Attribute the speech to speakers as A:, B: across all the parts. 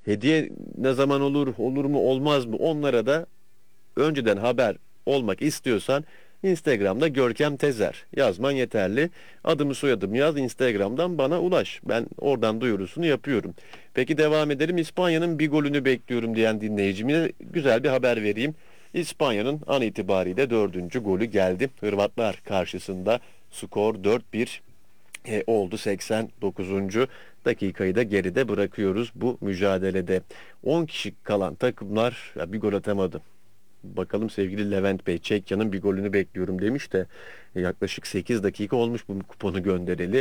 A: Hediye ne zaman olur, olur mu olmaz mı, onlara da önceden haber olmak istiyorsan Instagram'da Görkem Tezer yazman yeterli. Adımı soyadımı yaz, Instagram'dan bana ulaş. Ben oradan duyurusunu yapıyorum. Peki devam edelim. İspanya'nın bir golünü bekliyorum diyen dinleyicime güzel bir haber vereyim. İspanya'nın an itibariyle dördüncü golü geldi. Hırvatlar karşısında skor 4-1 oldu. 89. dakikayı da geride bırakıyoruz bu mücadelede. 10 kişi kalan takımlar ya bir gol atamadı. Bakalım sevgili Levent Bey, Çekya'nın bir golünü bekliyorum demiş de yaklaşık 8 dakika olmuş bu kuponu göndereli.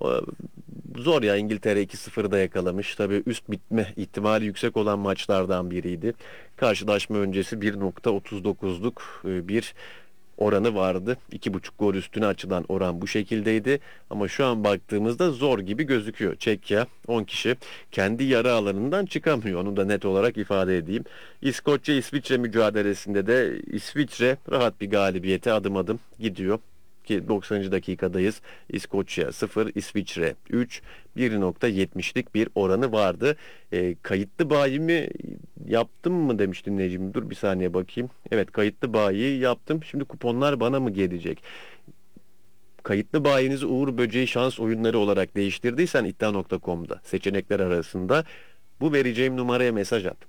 A: Zor ya, İngiltere 2-0'da yakalamış. Tabii üst bitme ihtimali yüksek olan maçlardan biriydi. Karşılaşma öncesi 1.39'luk bir oranı vardı. 2,5 gol üstüne açılan oran bu şekildeydi. Ama şu an baktığımızda zor gibi gözüküyor. Çekya 10 kişi kendi yarı alanından çıkamıyor. Onu da net olarak ifade edeyim. İskoçya-İsviçre mücadelesinde de İsviçre rahat bir galibiyete adım adım gidiyor. Ki 90. dakikadayız. İskoçya 0, İsviçre 3, 1.70'lik bir oranı vardı. Kayıtlı bayi mi yaptım mı demiş dinleyicim. Dur bir saniye bakayım. Evet, kayıtlı bayi yaptım. Şimdi kuponlar bana mı gelecek? Kayıtlı bayinizi Uğur Böceği şans oyunları olarak değiştirdiysen iddia.com'da seçenekler arasında bu vereceğim numaraya mesaj at.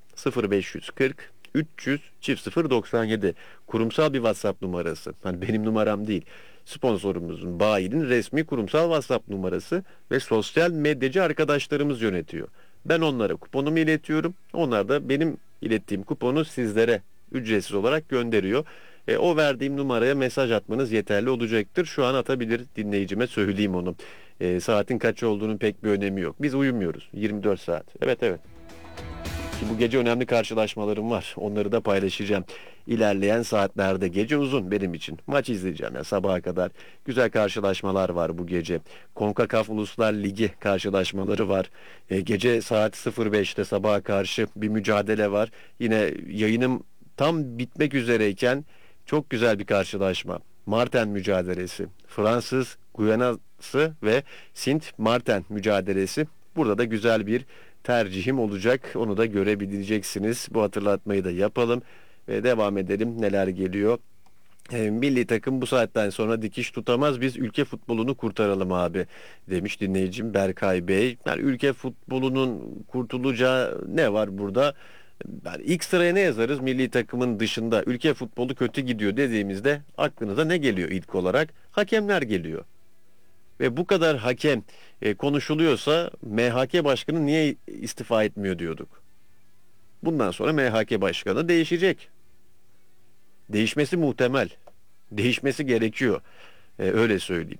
A: 0540 300 çift 097 kurumsal bir WhatsApp numarası. Hani benim numaram değil. Sponsorumuzun, bayinin resmi kurumsal WhatsApp numarası ve sosyal medyacı arkadaşlarımız yönetiyor. Ben onlara kuponumu iletiyorum. Onlar da benim ilettiğim kuponu sizlere ücretsiz olarak gönderiyor. O verdiğim numaraya mesaj atmanız yeterli olacaktır. Şu an atabilir, dinleyicime söyleyeyim onu. Saatin kaç olduğunun pek bir önemi yok. Biz uyumuyoruz. 24 saat. Evet, evet. Ki bu gece önemli karşılaşmalarım var. Onları da paylaşacağım. İlerleyen saatlerde gece uzun benim için. Maç izleyeceğim ya sabaha kadar. Güzel karşılaşmalar var bu gece. CONCACAF Uluslar Ligi karşılaşmaları var. Gece saat 05'te sabaha karşı bir mücadele var. Yine yayınım tam bitmek üzereyken çok güzel bir karşılaşma. Marten mücadelesi. Fransız Guyana'sı ve Sint Marten mücadelesi. Burada da güzel bir tercihim olacak. Onu da görebileceksiniz. Bu hatırlatmayı da yapalım ve devam edelim. Neler geliyor? Milli takım bu saatten sonra dikiş tutamaz. Biz ülke futbolunu kurtaralım abi demiş dinleyicim Berkay Bey. Yani ülke futbolunun kurtulacağı ne var burada? Yani ilk sıraya ne yazarız milli takımın dışında? Ülke futbolu kötü gidiyor dediğimizde aklınıza ne geliyor ilk olarak? Hakemler geliyor. Ve bu kadar hakem konuşuluyorsa MHK başkanı niye istifa etmiyor diyorduk. Bundan sonra MHK başkanı değişecek. Değişmesi muhtemel. Değişmesi gerekiyor. Öyle söyleyeyim.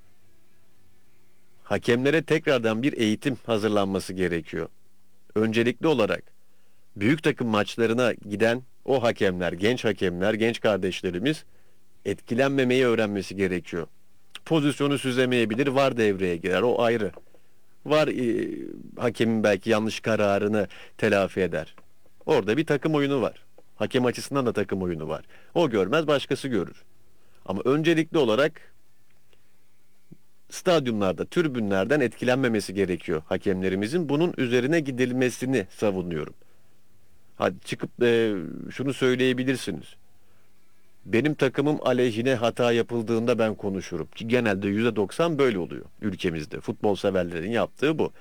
A: Hakemlere tekrardan bir eğitim hazırlanması gerekiyor. Öncelikli olarak büyük takım maçlarına giden o hakemler, genç kardeşlerimiz etkilenmemeyi öğrenmesi gerekiyor. Pozisyonu süzemeyebilir, VAR devreye girer, o ayrı. VAR hakemin belki yanlış kararını telafi eder. Orada bir takım oyunu var. Hakem açısından da takım oyunu var. O görmez, başkası görür. Ama öncelikli olarak stadyumlarda, tribünlerden etkilenmemesi gerekiyor hakemlerimizin. Bunun üzerine gidilmesini savunuyorum. Hadi çıkıp şunu söyleyebilirsiniz. Benim takımım aleyhine hata yapıldığında ben konuşurum. Ki genelde %90 böyle oluyor ülkemizde. Futbol severlerin yaptığı bu.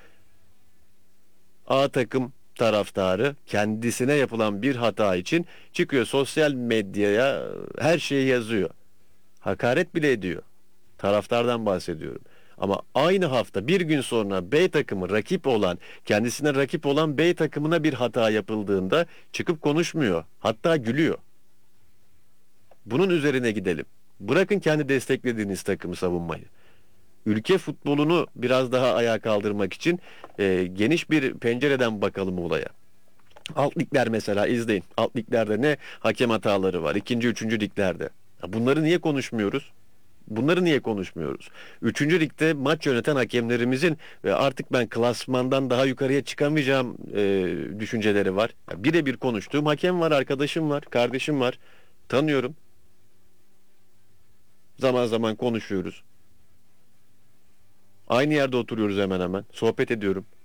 A: A takım taraftarı kendisine yapılan bir hata için çıkıyor sosyal medyaya her şeyi yazıyor. Hakaret bile ediyor. Taraftardan bahsediyorum. Ama aynı hafta bir gün sonra B takımı rakip olan, kendisine rakip olan B takımına bir hata yapıldığında çıkıp konuşmuyor. Hatta gülüyor. Bunun üzerine gidelim. Bırakın kendi desteklediğiniz takımı savunmayı. Ülke futbolunu biraz daha ayağa kaldırmak için geniş bir pencereden bakalım olaya. Alt ligler mesela izleyin. Alt liglerde ne hakem hataları var. İkinci, üçüncü liglerde. Bunları niye konuşmuyoruz? Bunları niye konuşmuyoruz? Üçüncü ligde maç yöneten hakemlerimizin ve artık ben klasmandan daha yukarıya çıkamayacağım düşünceleri var. Birebir konuştuğum hakem var, arkadaşım var, kardeşim var. Tanıyorum. Zaman zaman konuşuyoruz. Aynı yerde oturuyoruz hemen hemen. Sohbet ediyorum.